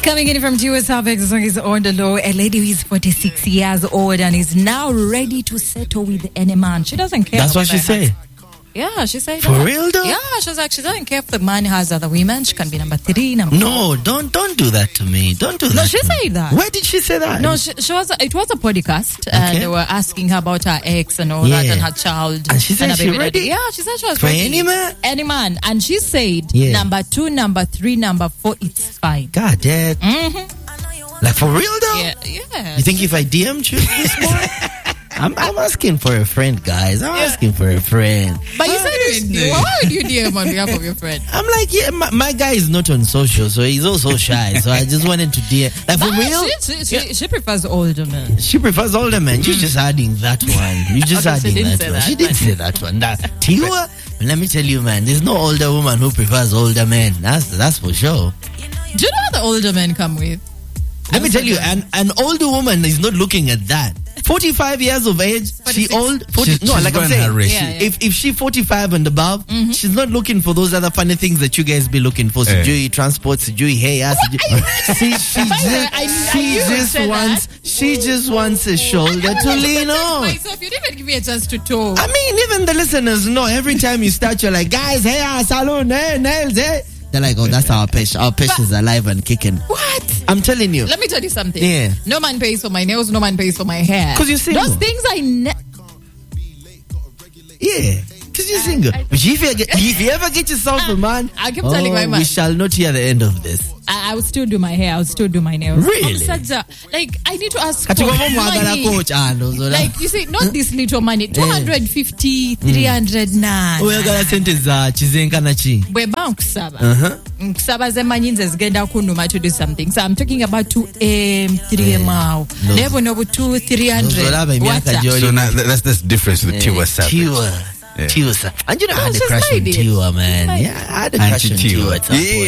Coming in from US Suburbs, the song is On the Low. A lady who is 46 years old and is now ready to settle with any man. She doesn't care. That's what she said. Yeah, she said For real though? Yeah, she was like, she doesn't care if the man has other women. She can be number 3, number 4. No, don't do that to me. Don't do that. No, she to me. said that. Where did she say that? No, she was. It was a podcast, and they were asking her about her ex and all that, and her child. And she said her she baby ready? daddy. Yeah, she said she was For ready. any man? Any man. And she said, number 2, number 3, number 4, it's fine. God damn. Like for real though? Yeah. You think if I DM'd you this morning? I'm asking for a friend, guys. I'm asking for a friend. But you said, why would you DM on behalf of your friend? I'm like, yeah, my guy is not on social, so he's also shy. So I just wanted to DM. Like for real? She prefers older men. She prefers older men. You're just adding that one. You're just adding that one. She didn't say that one. Tiwa, let me tell you, man, there's no older woman who prefers older men. That's for sure. Do you know what the older men come with? Let me tell you, an older woman is not looking at that. 45 years of age, she old. 40, like I'm saying, if she 45 and above, she's not looking for those other funny things that you guys be looking for. Sijui transport, sijui hair. She just wants a shoulder to lean on. Myself, you didn't even give me a chance to talk. I mean, even the listeners know. Every time you start, you're like, guys, hair, salon, hair, nails, hair. They're like, oh, that's our Pesh. Our Pesh is alive and kicking. What? I'm telling you. Let me tell you something. Yeah. No man pays for my nails. No man pays for my hair. Because you're single. Those things Yeah. Because you're single. But if you ever get yourself a man, I keep telling my man, we shall not hear the end of this. I would still do my hair. I would still do my nails. Really? Like, I need to ask for money. Like, you see, not this little money. 250, 300, nah. Uyagala sente za chizenka na chi. Bweba nkusaba. Nkusaba zemanyi nze zigenda kunuma to do something. So I'm talking about 2M, 3M out. Never know 2, 300. So now that's the difference with Tiwa Savage. Tiwa. And you know, I had a crush on Tiwa, man. Yeah, I had a crush on Tiwa.